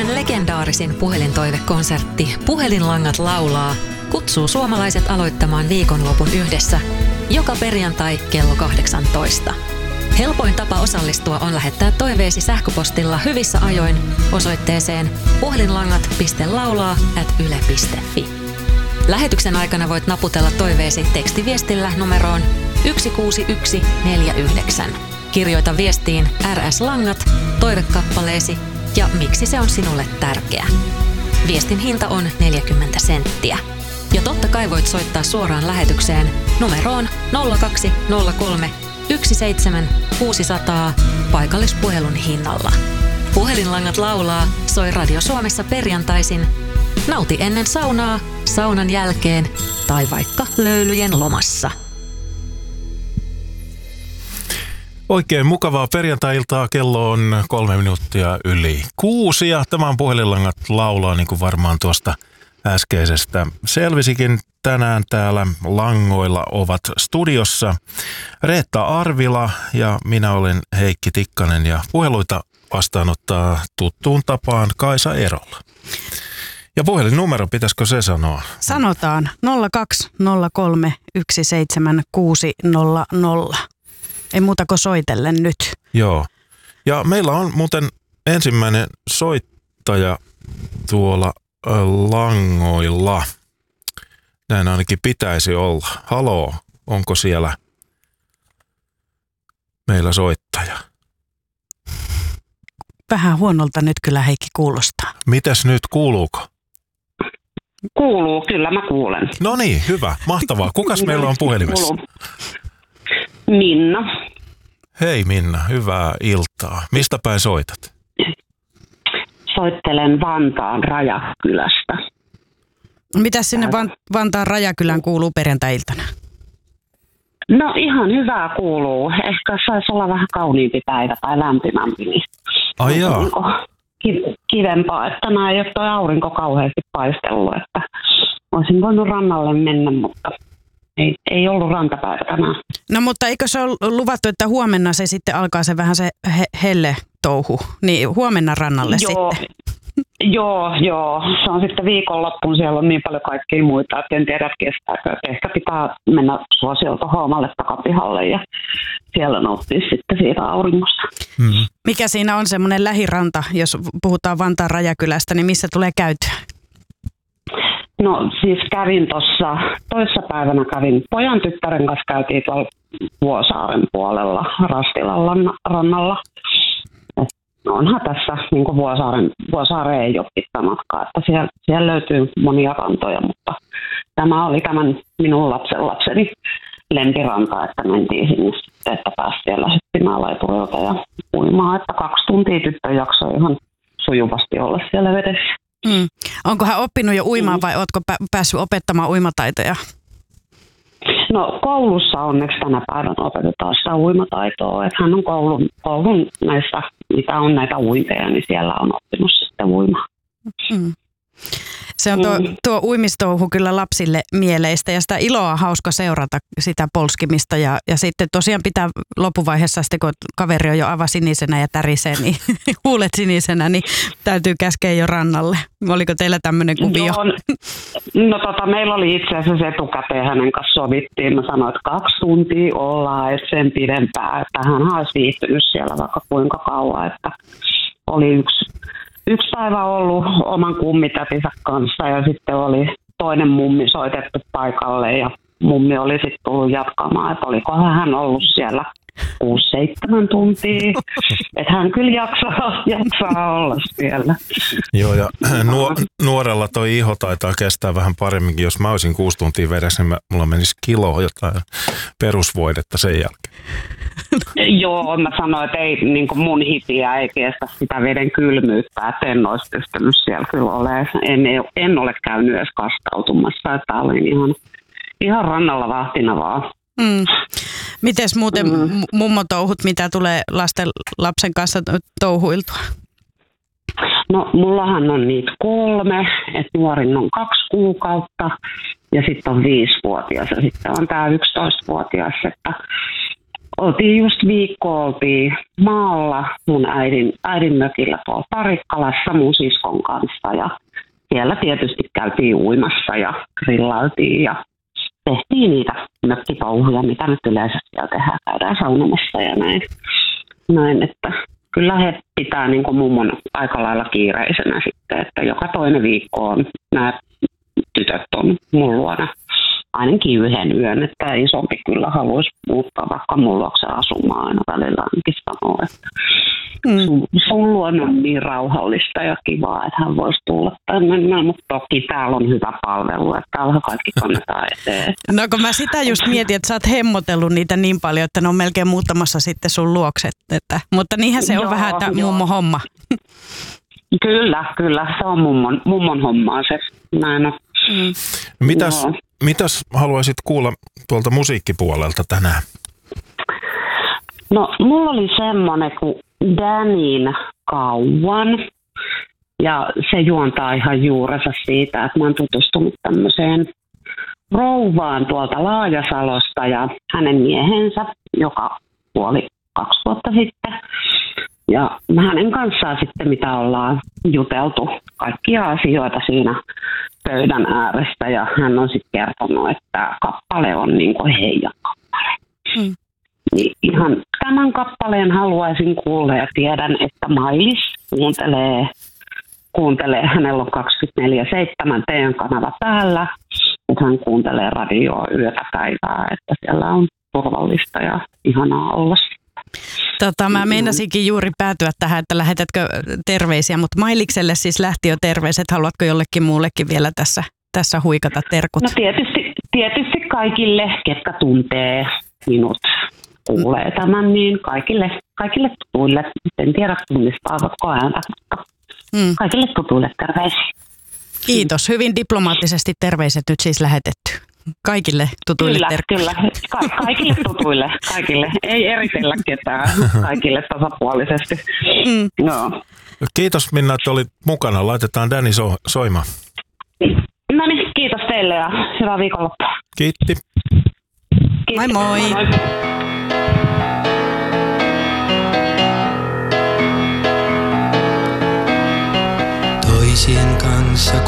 Suomen legendaarisin puhelintoivekonsertti Puhelinlangat laulaa kutsuu suomalaiset aloittamaan viikonlopun yhdessä joka perjantai kello 18. Helpoin tapa osallistua on lähettää toiveesi sähköpostilla hyvissä ajoin osoitteeseen puhelinlangat.laulaa@yle.fi. Lähetyksen aikana voit naputella toiveesi tekstiviestillä numeroon 16149. Kirjoita viestiin RS Langat, toivekappaleesi ja miksi se on sinulle tärkeä. Viestin hinta on 40 senttiä. Ja totta kai voit soittaa suoraan lähetykseen numeroon 0203 17600 paikallispuhelun hinnalla. Puhelinlangat laulaa soi Radio Suomessa perjantaisin. Nauti ennen saunaa, saunan jälkeen tai vaikka löylyjen lomassa. Oikein mukavaa perjantai-iltaa. Kello on 3 minuuttia yli 6 ja tämä on Puhelinlangat laulaa, niin kuin varmaan tuosta äskeisestä selvisikin. Tänään täällä langoilla ovat studiossa Reetta Arvila ja minä olen Heikki Tikkanen ja puheluita vastaanottaa tuttuun tapaan Kaisa Erola. Ja puhelinnumero, pitäisikö se sanoa? Sanotaan 0203 17600. Ei muuta kuin soitellen nyt. Joo. Ja meillä on muuten ensimmäinen soittaja tuolla langoilla. Näin ainakin pitäisi olla. Haloo, onko siellä meillä soittaja? Vähän huonolta nyt kyllä Heikki kuulostaa. Mitäs nyt, kuuluuko? Kuuluu, kyllä mä kuulen. No niin, hyvä, mahtavaa. Kukas meillä on puhelimessa? Minna. Hei Minna, hyvää iltaa. Mistä päin soitat? Soittelen Vantaan Rajakylästä. Mitäs sinne Vantaan Rajakylään kuuluu perjantai-iltana? No ihan hyvää kuuluu. Ehkä saisi olla vähän kauniimpi päivä tai lämpimämpi. Niin ai jaa. Kivempaa, että nämä ei ole tuo aurinko kauheasti paistellut. Että olisin voinut rannalle mennä, mutta ei ollut rantapäivä tänään. No mutta eikö se ole luvattu, että huomenna se sitten alkaa se vähän se helle touhu, niin huomenna rannalle sitten? Joo. Se on sitten viikonloppuun, siellä on niin paljon kaikkia muita, että en tiedä kestääkö. Ehkä pitää mennä suosiolta omalle takapihalle ja siellä nauttia sitten siitä auringosta. Mm-hmm. Mikä siinä on semmoinen lähiranta, jos puhutaan Vantaan Rajakylästä, niin missä tulee käytyä? No siis kävin tuossa, toissapäivänä pojan tyttären kanssa, käytiin tuolla Vuosaaren puolella Rastilan rannalla. Onhan tässä niin kuin Vuosaareen ei ole pitkä matka, että siellä löytyy monia rantoja, mutta tämä oli tämän minun lapseni lempiranta, että mentiin sinne sitten, että päästiin lähettimään laiturilta ja uimaan, että 2 tuntia tyttö jaksoi ihan sujuvasti olla siellä vedessä. Mm. Onko hän oppinut jo uimaan vai oletko päässyt opettamaan uimataitoja? No koulussa onneksi tänä päivänä opetetaan sitä uimataitoa, että hän on koulun näissä, mitä on näitä uinteja, niin siellä on oppinut sitten uimaa. Mm. Se on tuo uimistouhu kyllä lapsille mieleistä ja sitä iloa on hauska seurata sitä polskimista ja sitten tosiaan pitää loppuvaiheessa sitten, kun kaveri on jo aivan sinisenä ja tärisee, niin huulet sinisenä, niin täytyy käskeä jo rannalle. Oliko teillä tämmöinen kuvio? Joo, no meillä oli itse asiassa etukäteen hänen kanssa sovittiin. Mä sanoin, että 2 tuntia ollaan, et sen pidempään, että hän olisi viihtynyt siellä vaikka kuinka kauan, että oli yksi päivä ollut oman kummitätinsä kanssa ja sitten oli toinen mummi soitettu paikalle ja mummi oli sitten tullut jatkamaan, että olikohan hän ollut siellä 6-7 tuntia, että hän kyllä jaksaa olla siellä. Joo, ja nuorella toi iho taitaa kestää vähän paremminkin. Jos mä olisin 6 tuntia vedessä, niin mulla menisi kilo jotain perusvoidetta sen jälkeen. Joo, mä sanoin, että ei, niin kuin mun hitiä ei kestä sitä veden kylmyyttä, että en olisi pystynyt siellä kyllä olemaan. En ole käynyt edes kastautumassa, että olin ihan rannalla vahtina vaan. Mm. Mites muuten mummotouhut, mitä tulee lapsen kanssa touhuiltua? No mullahan on niitä 3, että nuorin on 2 kuukautta ja sitten on 5-vuotias ja sitten on tämä 11-vuotias, että oltiin just oltiin maalla mun äidin mökillä tuolla Parikkalassa mun siskon kanssa ja siellä tietysti käytiin uimassa ja grillailtiin ja tehtiin niitä mökkitouhuja, mitä nyt yleensä siellä tehdään, käydään saunomassa ja näin, että kyllä he pitää niin kuin mummon aika lailla kiireisenä sitten, että joka toinen viikko on nämä tytöt on mun luona ainakin yhden yön, että isompi kyllä haluaisi muuttaa vaikka mun luokse asumaan aina välillä ainakin sanoo, että sun luona on niin rauhallista ja kivaa, että hän voisi tulla tänne, mutta toki täällä on hyvä palvelu, että täällä kaikki kannetaan eteen. No kun mä sitä just mietin, että sä oot hemmotellut niitä niin paljon, että ne on melkein muuttamassa sitten sun luokset, mutta niinhän se on vähän, että mummo homma. Kyllä, se on mummon hommaa se, näin on. Mitäs haluaisit kuulla tuolta musiikkipuolelta tänään? No, mulla oli semmoinen kuin Danin Kauan. Ja se juontaa ihan juurensa siitä, että mä oon tutustunut tämmöiseen rouvaan tuolta Laajasalosta ja hänen miehensä, joka kuoli 2 vuotta sitten. Ja hänen kanssaan sitten, mitä ollaan juteltu, kaikkia asioita siinä pöydän äärestä. Ja hän on sitten kertonut, että kappale on niin kuin heidän kappale. Niin ihan tämän kappaleen haluaisin kuulla ja tiedän, että Mailis kuuntelee, hänellä on 24/7 teidän kanava päällä, että hän kuuntelee radioa yötä päivää, että siellä on turvallista ja ihanaa olla. Mä meinasinkin juuri päätyä tähän, että lähetätkö terveisiä, mutta Mailikselle siis lähti jo terveiset. Haluatko jollekin muullekin vielä tässä huikata terkut? No tietysti kaikille, ketkä tuntee minut, kuulee tämän, niin kaikille tutuille. En tiedä tunnistaavatko ääntä, mutta kaikille tutuille terveisiä. Kiitos. Hyvin diplomaattisesti terveiset nyt siis lähetetty. Kaikille tutuille Kyllä. Kaikille tutuille. Kaikille. Ei eritellä ketään. Kaikille tasapuolisesti. No. Kiitos Minna, että olit mukana. Laitetaan Dani soimaan. No niin, kiitos teille ja hyvää viikonloppua. Kiitti. Moi moi. Toisien kanssa